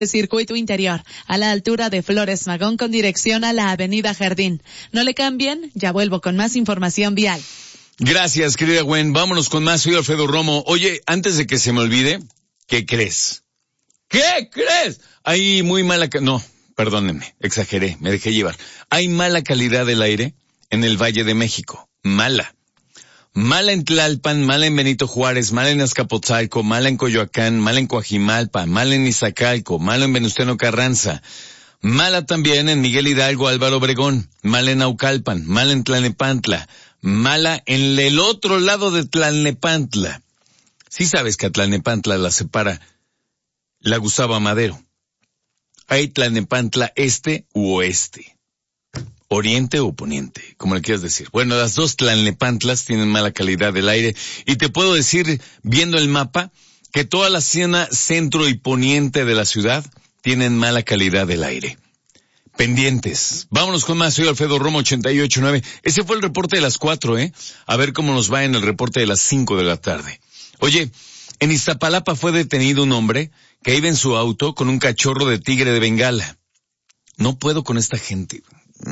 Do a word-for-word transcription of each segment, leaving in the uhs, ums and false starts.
Circuito Interior, a la altura de Flores Magón con dirección a la Avenida Jardín. No le cambien, ya vuelvo con más información vial. Gracias, querida Gwen. Vámonos con más. Soy Alfredo Romo. Oye, antes de que se me olvide, ¿qué crees? ¿Qué crees? Hay muy mala... Ca- no, perdónenme, exageré, me dejé llevar. Hay mala calidad del aire en el Valle de México. Mala. Mala en Tlalpan, mala en Benito Juárez, mala en Azcapotzalco, mala en Coyoacán, mala en Coajimalpa, mala en Iztacalco, mala en Venustiano Carranza, mala también en Miguel Hidalgo, Álvaro Obregón, mala en Naucalpan, mala en Tlalnepantla, mala en el otro lado de Tlalnepantla. Sí sabes que a Tlalnepantla la separa la Gustavo Madero. Hay Tlalnepantla este u oeste. Oriente o poniente, como le quieras decir. Bueno, las dos Tlalnepantlas tienen mala calidad del aire y te puedo decir, viendo el mapa, que toda la zona centro y poniente de la ciudad tienen mala calidad del aire. Pendientes. Vámonos con más. Soy Alfredo Romo, ochenta y ocho punto nueve. Ese fue el reporte de las cuatro, ¿eh? A ver cómo nos va en el reporte de las cinco de la tarde. Oye, en Iztapalapa fue detenido un hombre que iba en su auto con un cachorro de tigre de Bengala. No puedo con esta gente.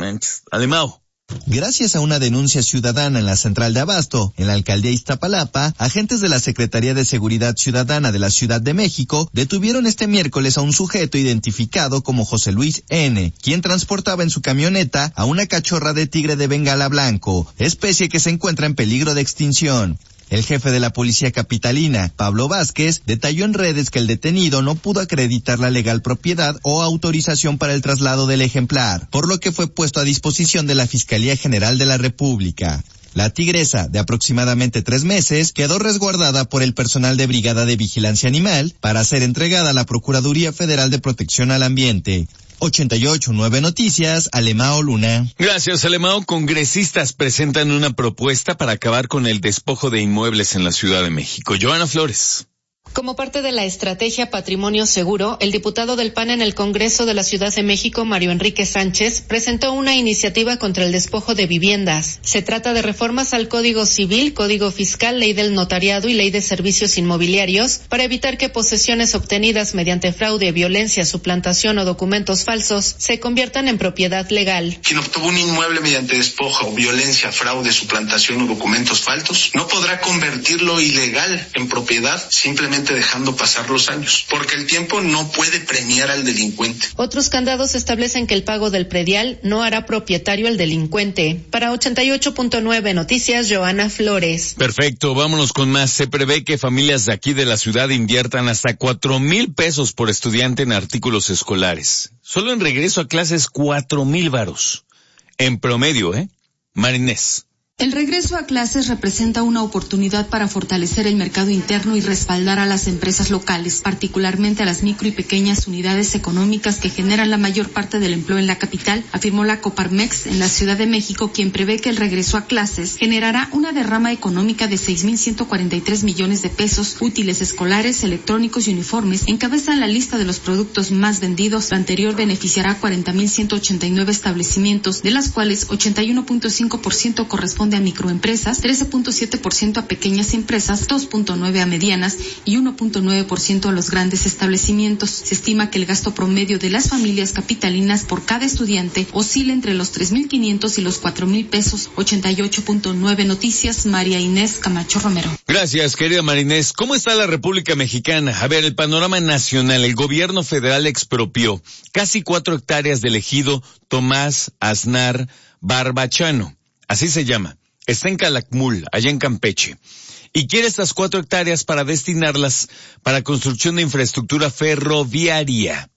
Alemão. Gracias a una denuncia ciudadana en la central de Abasto, en la alcaldía Iztapalapa, agentes de la Secretaría de Seguridad Ciudadana de la Ciudad de México detuvieron este miércoles a un sujeto identificado como José Luis N., quien transportaba en su camioneta a una cachorra de tigre de Bengala blanco, especie que se encuentra en peligro de extinción. El jefe de la policía capitalina, Pablo Vázquez, detalló en redes que el detenido no pudo acreditar la legal propiedad o autorización para el traslado del ejemplar, por lo que fue puesto a disposición de la Fiscalía General de la República. La tigresa, de aproximadamente tres meses, quedó resguardada por el personal de Brigada de Vigilancia Animal para ser entregada a la Procuraduría Federal de Protección al Ambiente. ochenta y ocho punto nueve Noticias, Alemão Luna. Gracias, Alemão. Congresistas presentan una propuesta para acabar con el despojo de inmuebles en la Ciudad de México. Joana Flores. Como parte de la estrategia Patrimonio Seguro, el diputado del P A N en el Congreso de la Ciudad de México, Mario Enrique Sánchez, presentó una iniciativa contra el despojo de viviendas. Se trata de reformas al Código Civil, Código Fiscal, Ley del Notariado y Ley de Servicios Inmobiliarios para evitar que posesiones obtenidas mediante fraude, violencia, suplantación o documentos falsos se conviertan en propiedad legal. Quien obtuvo un inmueble mediante despojo, violencia, fraude, suplantación o documentos falsos no podrá convertirlo ilegal en propiedad simplemente dejando pasar los años, porque el tiempo no puede premiar al delincuente. Otros candados establecen que el pago del predial no hará propietario al delincuente. Para ochenta y ocho punto nueve Noticias, Joana Flores. Perfecto, vámonos con más. Se prevé que familias de aquí de la ciudad inviertan hasta cuatro mil pesos por estudiante en artículos escolares. Solo en regreso a clases, cuatro mil varos. En promedio, ¿eh? Marinés. El regreso a clases representa una oportunidad para fortalecer el mercado interno y respaldar a las empresas locales, particularmente a las micro y pequeñas unidades económicas que generan la mayor parte del empleo en la capital, afirmó la Coparmex en la Ciudad de México, quien prevé que el regreso a clases generará una derrama económica de seis mil ciento cuarenta y tres millones de pesos. Útiles escolares, electrónicos y uniformes encabezan la lista de los productos más vendidos. La anterior beneficiará a cuarenta mil ciento ochenta y nueve establecimientos, de las cuales ochenta y uno punto cinco por ciento corresponde a microempresas, trece punto siete por ciento a pequeñas empresas, dos punto nueve por ciento a medianas y uno punto nueve por ciento a los grandes establecimientos. Se estima que el gasto promedio de las familias capitalinas por cada estudiante oscila entre los tres mil quinientos y los cuatro mil pesos. ochenta y ocho punto nueve Noticias, María Inés Camacho Romero. Gracias, querida Marinés. ¿Cómo está la República Mexicana? A ver, el panorama nacional. El gobierno federal expropió casi cuatro hectáreas del ejido Tomás Aznar Barbachano. Así se llama. Está en Calakmul, allá en Campeche. Y quiere estas cuatro hectáreas para destinarlas para construcción de infraestructura ferroviaria.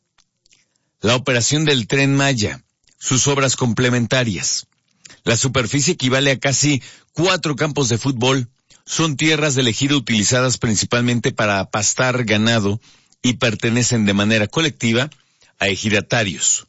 La operación del Tren Maya, sus obras complementarias. La superficie equivale a casi cuatro campos de fútbol. Son tierras del ejido utilizadas principalmente para pastar ganado y pertenecen de manera colectiva a ejidatarios.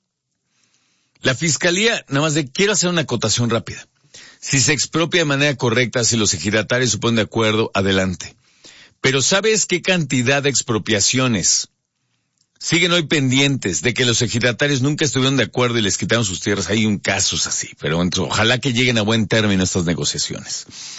La Fiscalía, nada más de, quiero hacer una acotación rápida. Si se expropia de manera correcta, si los ejidatarios se ponen de acuerdo, adelante. Pero ¿sabes qué cantidad de expropiaciones siguen hoy pendientes de que los ejidatarios nunca estuvieron de acuerdo y les quitaron sus tierras? Hay un casos así, pero ojalá que lleguen a buen término estas negociaciones.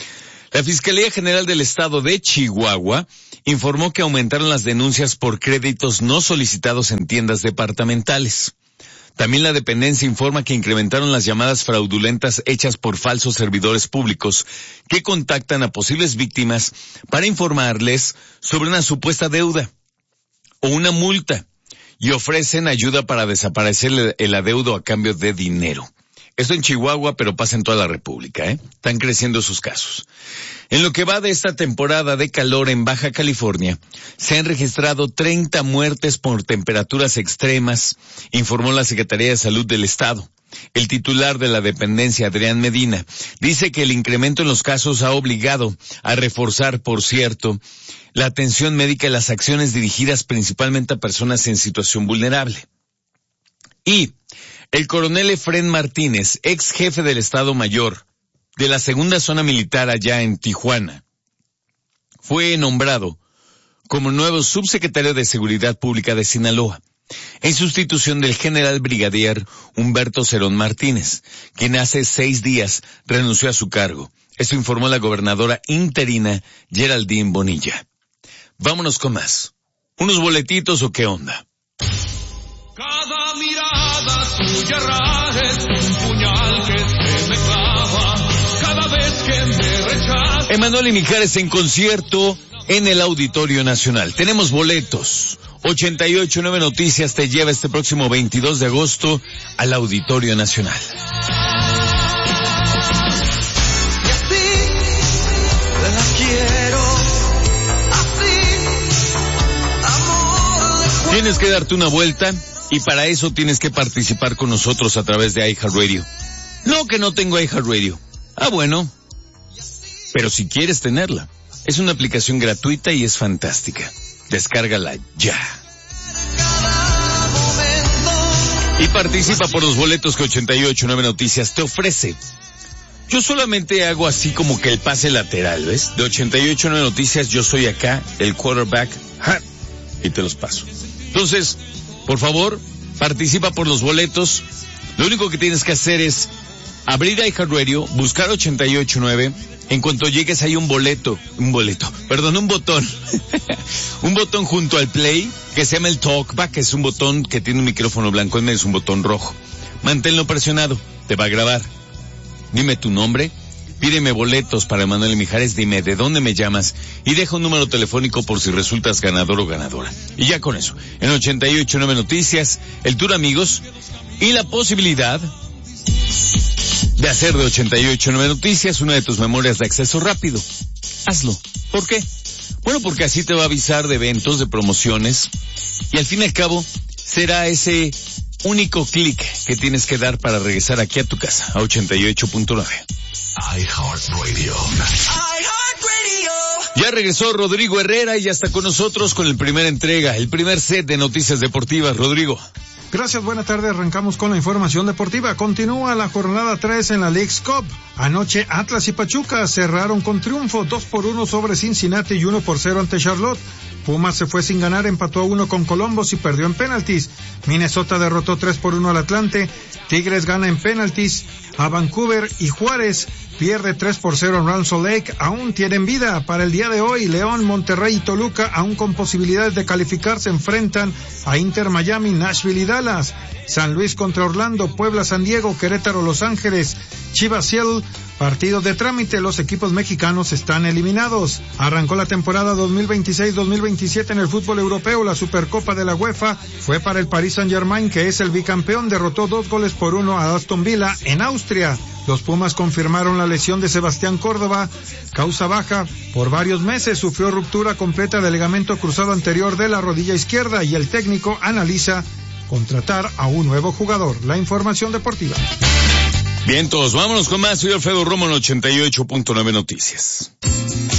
La Fiscalía General del Estado de Chihuahua informó que aumentaron las denuncias por créditos no solicitados en tiendas departamentales. También la dependencia informa que incrementaron las llamadas fraudulentas hechas por falsos servidores públicos que contactan a posibles víctimas para informarles sobre una supuesta deuda o una multa y ofrecen ayuda para desaparecer el adeudo a cambio de dinero. Esto en Chihuahua, pero pasa en toda la República, ¿eh? Están creciendo sus casos. En lo que va de esta temporada de calor en Baja California, se han registrado treinta muertes por temperaturas extremas, informó la Secretaría de Salud del Estado. El titular de la dependencia, Adrián Medina, dice que el incremento en los casos ha obligado a reforzar, por cierto, la atención médica y las acciones dirigidas principalmente a personas en situación vulnerable. Y el coronel Efrén Martínez, ex jefe del Estado Mayor de la segunda zona militar allá en Tijuana, fue nombrado como nuevo subsecretario de Seguridad Pública de Sinaloa, en sustitución del general brigadier Humberto Cerón Martínez, quien hace seis días renunció a su cargo. Esto informó la gobernadora interina Geraldine Bonilla. Vámonos con más. ¿Unos boletitos o qué onda? Cada mirada tuya rajes un puñal que se me clava cada vez que me rechazas. Emanuel y Mijares en concierto en el Auditorio Nacional. Tenemos boletos. ochenta y ocho nueve Noticias te lleva este próximo veintidós de agosto al Auditorio Nacional. Tienes que darte una vuelta y para eso tienes que participar con nosotros a través de iHeartRadio. No que no tengo iHeartRadio. Ah, bueno. Pero si quieres tenerla, es una aplicación gratuita y es fantástica. Descárgala ya. Y participa por los boletos que ochenta y ocho nueve Noticias te ofrece. Yo solamente hago así como que el pase lateral, ¿ves? De ochenta y ocho nueve Noticias yo soy acá, el quarterback, ¡ja! Y te los paso. Entonces, por favor, participa por los boletos. Lo único que tienes que hacer es abrir iHeartRadio, buscar ochenta y ocho nueve. En cuanto llegues hay un boleto, un boleto, perdón, un botón. un botón junto al play que se llama el talkback, que es un botón que tiene un micrófono blanco en medio, es un botón rojo. Manténlo presionado, te va a grabar. Dime tu nombre, pídeme boletos para Emanuel y Mijares, dime de dónde me llamas y deja un número telefónico por si resultas ganador o ganadora. Y ya con eso, en ochenta y ocho nueve Noticias, el tour amigos y la posibilidad de hacer de ochenta y ocho nueve Noticias una de tus memorias de acceso rápido. Hazlo. ¿Por qué? Bueno, porque así te va a avisar de eventos, de promociones y al fin y al cabo será ese único clic que tienes que dar para regresar aquí a tu casa, a ochenta y ocho punto nueve. iHeartRadio. iHeartRadio. Ya regresó Rodrigo Herrera y ya está con nosotros con la primera entrega, el primer set de noticias deportivas. Rodrigo. Gracias, buena tarde. Arrancamos con la información deportiva. Continúa la jornada tres en la Leagues Cup. Anoche Atlas y Pachuca cerraron con triunfo, dos por uno sobre Cincinnati y uno por cero ante Charlotte. Pumas se fue sin ganar, empató a uno con Columbus y perdió en penaltis. Minnesota derrotó tres por uno al Atlante. Tigres gana en penaltis a Vancouver y Juárez pierde tres por cero en Round Lake. Aún tienen vida para el día de hoy. León, Monterrey y Toluca, aún con posibilidades de calificar, se enfrentan a Inter Miami, Nashville y Dallas. San Luis contra Orlando, Puebla, San Diego, Querétaro, Los Ángeles, Chivas, Seattle. Partidos de trámite, los equipos mexicanos están eliminados. Arrancó la temporada dos mil veintiséis dos mil veintisiete en el fútbol europeo. La Supercopa de la UEFA fue para el Paris Saint-Germain, que es el bicampeón. Derrotó dos goles por uno a Aston Villa en Austria. Los Pumas confirmaron la lesión de Sebastián Córdoba, causa baja. Por varios meses sufrió ruptura completa del ligamento cruzado anterior de la rodilla izquierda y el técnico analiza contratar a un nuevo jugador. La información deportiva. Bien, todos, vámonos con más. Soy Alfredo Romo en ochenta y ocho punto nueve Noticias.